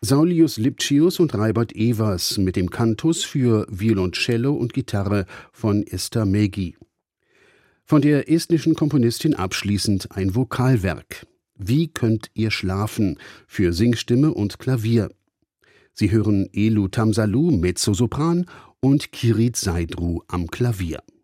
Saulius Lipcius und Raibert Evers mit dem Cantus für Violoncello und Gitarre von Esther Mägi. Von der estnischen Komponistin abschließend ein Vokalwerk. Wie könnt ihr schlafen? Für Singstimme und Klavier. Sie hören Elu Tamsalu, Mezzosopran, und Kirit Saidru am Klavier.